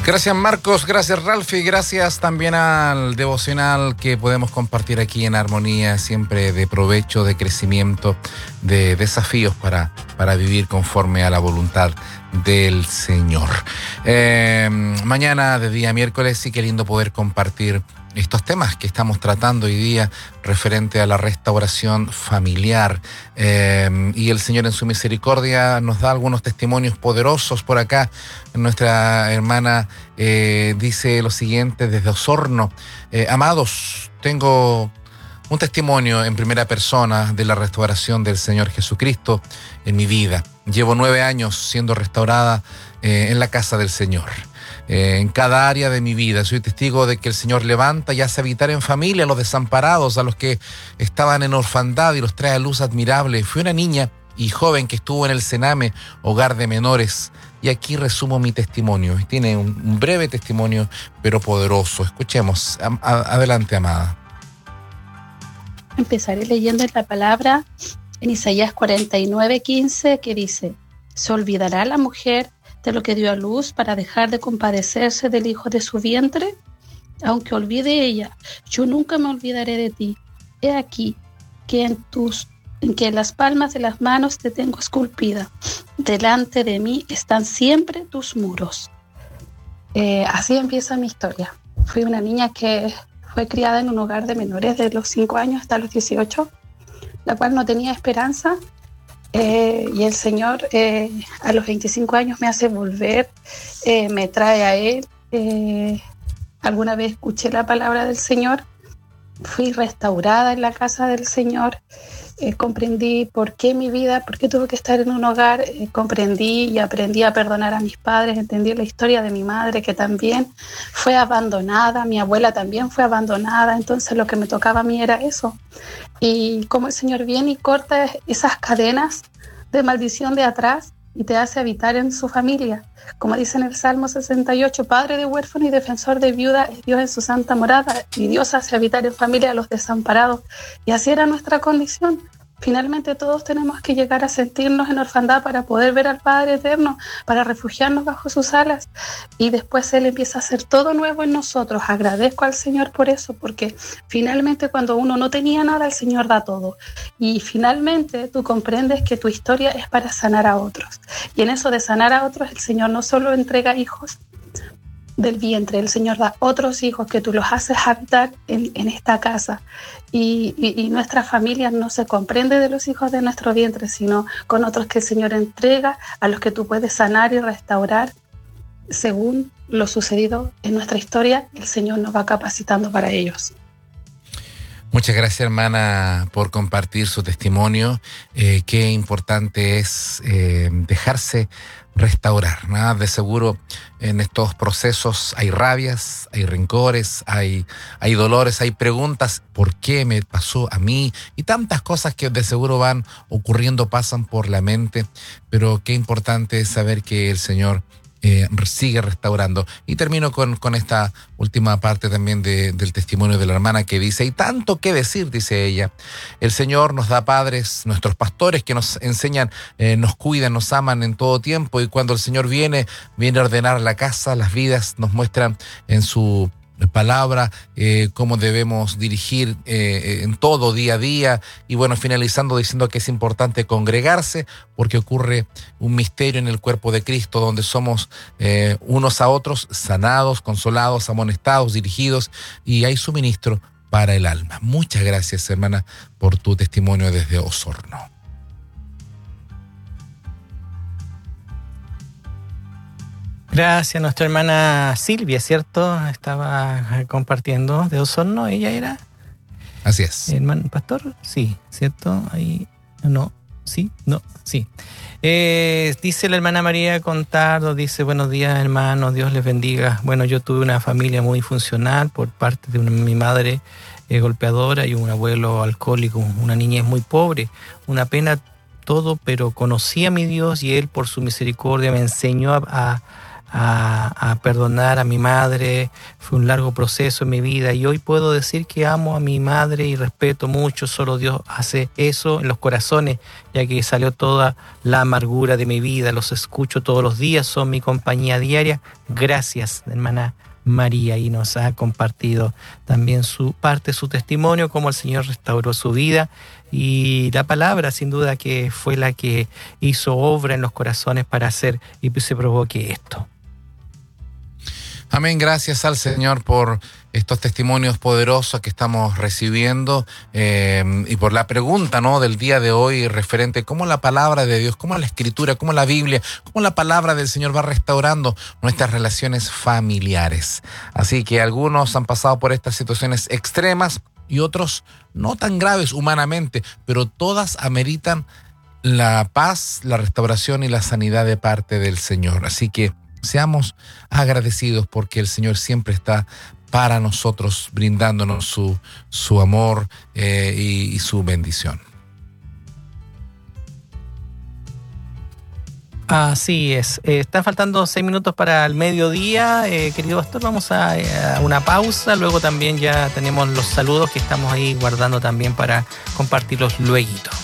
Gracias Marcos, gracias Ralfi, gracias también al devocional que podemos compartir aquí en Armonía, siempre de provecho, de crecimiento, de desafíos para vivir conforme a la voluntad del Señor. Mañana de día miércoles, sí, qué lindo poder compartir estos temas que estamos tratando hoy día referente a la restauración familiar, y el Señor en su misericordia nos da algunos testimonios poderosos por acá. Nuestra hermana dice lo siguiente desde Osorno: amados, tengo un testimonio en primera persona de la restauración del Señor Jesucristo en mi vida. Llevo 9 años siendo restaurada en la casa del Señor. En cada área de mi vida soy testigo de que el Señor levanta y hace habitar en familia a los desamparados, a los que estaban en orfandad, y los trae a luz admirable. Fui una niña y joven que estuvo en el Sename, hogar de menores, y aquí resumo mi testimonio. Tiene un breve testimonio, pero poderoso. Escuchemos. Adelante, amada. Empezaré leyendo la palabra en Isaías 49:15, que dice: ¿se olvidará la mujer de lo que dio a luz para dejar de compadecerse del hijo de su vientre? Aunque olvide ella, yo nunca me olvidaré de ti. He aquí que en las palmas de las manos te tengo esculpida. Delante de mí están siempre tus muros. Así empieza mi historia. Fui una niña que fue criada en un hogar de menores de los 5 años hasta los 18, la cual no tenía esperanza. Y el Señor a los 25 años me hace volver, me trae a Él. Alguna vez escuché la palabra del Señor, fui restaurada en la casa del Señor, comprendí por qué tuve que estar en un hogar, comprendí y aprendí a perdonar a mis padres, entendí la historia de mi madre, que también fue abandonada, mi abuela también fue abandonada, entonces lo que me tocaba a mí era eso. Y como el Señor viene y corta esas cadenas de maldición de atrás y te hace habitar en su familia. Como dice en el Salmo 68, Padre de huérfano y defensor de viuda es Dios en su santa morada, y Dios hace habitar en familia a los desamparados. Y así era nuestra condición. Finalmente todos tenemos que llegar a sentirnos en orfandad para poder ver al Padre eterno, para refugiarnos bajo sus alas, y después Él empieza a hacer todo nuevo en nosotros. Agradezco al Señor por eso, porque finalmente cuando uno no tenía nada, el Señor da todo, y finalmente tú comprendes que tu historia es para sanar a otros, y en eso de sanar a otros el Señor no solo entrega hijos del vientre, el Señor da otros hijos que tú los haces habitar en esta casa, y nuestra familia no se comprende de los hijos de nuestro vientre, sino con otros que el Señor entrega, a los que tú puedes sanar y restaurar según lo sucedido en nuestra historia. El Señor nos va capacitando para ellos. Muchas gracias, hermana, por compartir su testimonio. Qué importante es dejarse restaurar, ¿no? De seguro en estos procesos hay rabias, hay rencores, hay dolores, hay preguntas: ¿por qué me pasó a mí? Y tantas cosas que de seguro van ocurriendo, pasan por la mente, pero qué importante es saber que el Señor sigue restaurando. Y termino con esta última parte también del testimonio de la hermana, que dice: hay tanto que decir, dice ella. El Señor nos da padres, nuestros pastores, que nos enseñan, nos cuidan, nos aman en todo tiempo, y cuando el Señor viene a ordenar la casa, las vidas, nos muestran en su palabra cómo debemos dirigir en todo, día a día. Y bueno, finalizando diciendo que es importante congregarse, porque ocurre un misterio en el cuerpo de Cristo, donde somos unos a otros sanados, consolados, amonestados, dirigidos, y hay suministro para el alma. Muchas gracias, hermana, por tu testimonio desde Osorno. Gracias a nuestra hermana Silvia, ¿cierto? Estaba compartiendo de Osorno, ella era. Así es. ¿Hermano pastor? Sí, ¿cierto? Ahí, no, sí, no, sí. Dice la hermana María Contardo, dice: buenos días, hermanos, Dios les bendiga. Bueno, yo tuve una familia muy funcional por parte de mi madre golpeadora y un abuelo alcohólico, una niñez muy pobre, una pena todo, pero conocí a mi Dios, y Él por su misericordia me enseñó a a perdonar a mi madre. Fue un largo proceso en mi vida y hoy puedo decir que amo a mi madre y respeto mucho. Solo Dios hace eso en los corazones, ya que salió toda la amargura de mi vida. Los escucho todos los días, son mi compañía diaria. Gracias, hermana María, y nos ha compartido también su testimonio, cómo el Señor restauró su vida, y la palabra sin duda que fue la que hizo obra en los corazones para hacer y se provoque esto. Amén, gracias al Señor por estos testimonios poderosos que estamos recibiendo y por la pregunta, ¿no?, del día de hoy referente a cómo la palabra de Dios, cómo la Escritura, cómo la Biblia, cómo la palabra del Señor va restaurando nuestras relaciones familiares. Así que algunos han pasado por estas situaciones extremas y otros no tan graves humanamente, pero todas ameritan la paz, la restauración y la sanidad de parte del Señor. Así que seamos agradecidos porque el Señor siempre está para nosotros, brindándonos su amor y su bendición. Así es. Están faltando 6 minutos para el mediodía. Querido pastor, vamos a una pausa. Luego también ya tenemos los saludos que estamos ahí guardando también para compartirlos lueguito.